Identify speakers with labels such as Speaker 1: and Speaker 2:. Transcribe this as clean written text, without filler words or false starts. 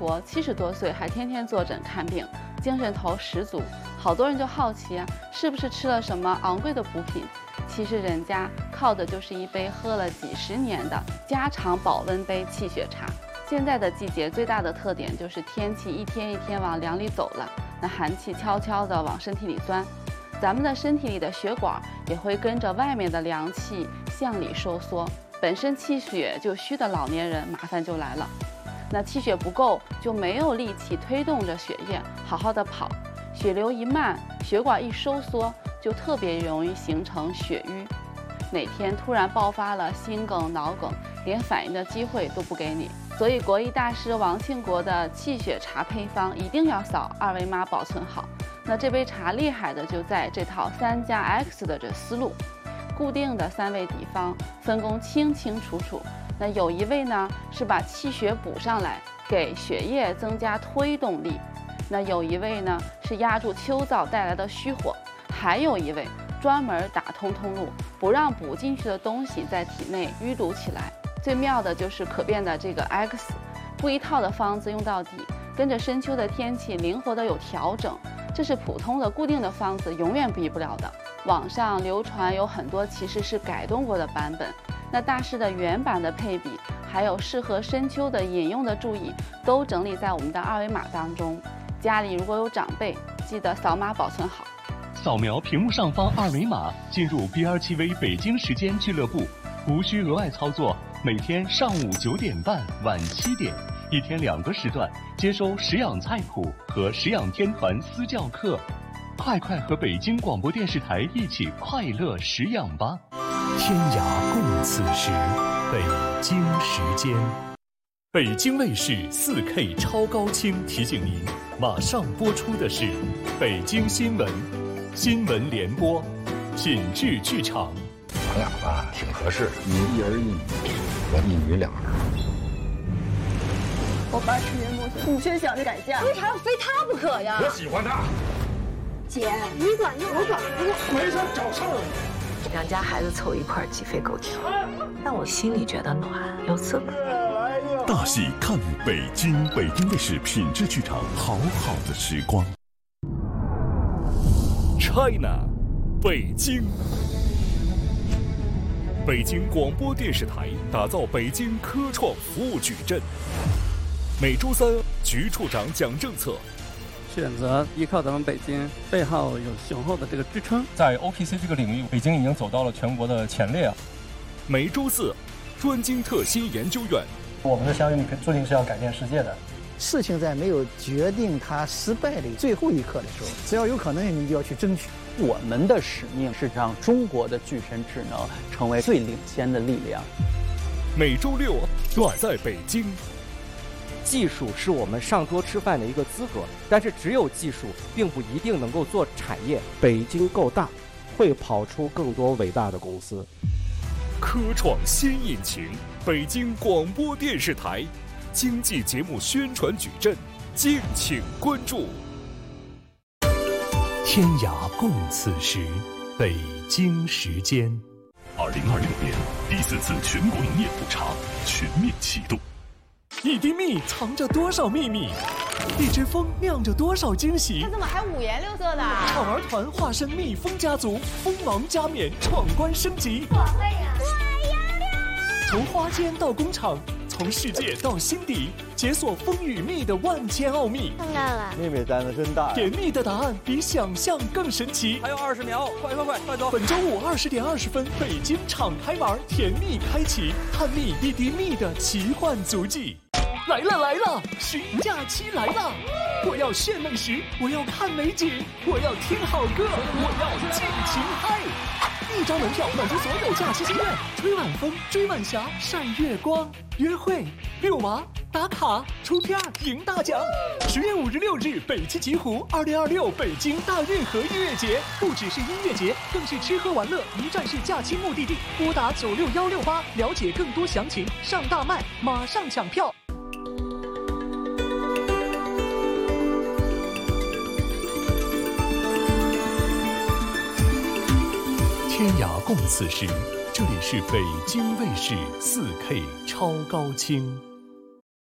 Speaker 1: 国70多岁还天天坐诊看病，精神头十足。好多人就好奇啊，是不是吃了什么昂贵的补品？其实人家靠的就是一杯喝了几十年的家常保温杯气血茶。现在的季节最大的特点就是天气一天一天往凉里走了，那寒气悄悄地往身体里钻，咱们的身体里的血管也会跟着外面的凉气向里收缩。本身气血就虚的老年人，麻烦就来了。那气血不够，就没有力气推动着血液好好的跑，血流一慢，血管一收缩，就特别容易形成血瘀。哪天突然爆发了心梗、脑梗，连反应的机会都不给你。所以国医大师王庆国的气血茶配方一定要扫2维码保存好。那这杯茶厉害的就在这套3+X 的这思路，固定的3味底方，分工清清楚楚。那有一味呢是把气血补上来，给血液增加推动力；那有一味呢是压住秋燥带来的虚火；还有一味专门打通通路，不让补进去的东西在体内淤堵起来。最妙的就是可变的这个 X， 不一套的方子用到底，跟着深秋的天气灵活的有调整，这是普通的固定的方子永远比不了的。网上流传有很多其实是改动过的版本，那大师的原版的配比，还有适合深秋的饮用的注意，都整理在我们的2维码当中。家里如果有长辈，记得扫码保存好。
Speaker 2: 扫描屏幕上方2维码，进入 BRTV 北京时间俱乐部，无需额外操作。每天上午9点半、晚7点，一天2个时段，接收食养菜谱和食养天团私教课。快和北京广播电视台一起快乐食养吧！
Speaker 3: 天涯共此时，北京时间。北京卫视4K 超高清提醒您，马上播出的是北京新闻联播，品质剧场。
Speaker 4: 咱俩吧挺合适，你一儿一女，我一女2儿。
Speaker 5: 我爸吃年过岁，你却想着改嫁，
Speaker 6: 为啥要非他不可呀？
Speaker 4: 我喜欢他。
Speaker 6: 姐，你管着我管不住，
Speaker 4: 没事找事儿。
Speaker 7: 两家孩子凑一块鸡飞狗跳，但我心里觉得暖，有滋味。
Speaker 3: 大戏看北京，北京卫视品质剧场，好好的时光。China， 北京。北京广播电视台打造北京科创服务矩阵。每周3，局处长讲政策。
Speaker 8: 选择依靠咱们北京背后有雄厚的这个支撑，
Speaker 9: 在 OPC 这个领域，北京已经走到了全国的前列。
Speaker 3: 每周4，专精特新研究院。
Speaker 9: 我们的相遇注定是要改变世界的。
Speaker 10: 事情在没有决定它失败的最后一刻的时候，只要有可能，你就要去争取。
Speaker 11: 我们的使命是让中国的具身智能成为最领先的力量。
Speaker 3: 每周6，暖在北京。
Speaker 12: 技术是我们上桌吃饭的一个资格，但是只有技术并不一定能够做产业。
Speaker 13: 北京够大，会跑出更多伟大的公司。
Speaker 3: 科创新引擎，北京广播电视台经济节目宣传矩阵，敬请关注。 天涯共此时，北京时间。2026年第4次全国农业普查全面启动。一滴蜜藏着多少秘密？一只蜂酿着多少惊喜？
Speaker 6: 它怎么还5颜6色的？
Speaker 3: 宠儿团化身蜜蜂家族，蜂王加冕，闯关升级。
Speaker 6: 我会呀！我要亮！
Speaker 3: 从花间到工厂，从世界到心底，解锁蜂与蜜的万千奥秘。
Speaker 6: 看到了，
Speaker 13: 秘密单子真大。
Speaker 3: 甜蜜的答案比想象更神奇。
Speaker 12: 还有20秒，快走！
Speaker 3: 本周5 20点20分，北京敞开门，甜蜜开启，探秘一滴蜜的奇幻足迹。来了，寻假期来了！我要炫美食，我要看美景，我要听好歌，我要尽情嗨！1张门票满足所有假期心愿，吹晚风，追晚霞，晒月光，约会、遛娃、打卡、出片赢大奖。10月5日、6日，北七极湖2026北京大运河音乐节，不只是音乐节，更是吃喝玩乐一站式假期目的地。拨打96168，了解更多详情。上大麦，马上抢票。天涯共此时，这里是北京卫视4K 超高清。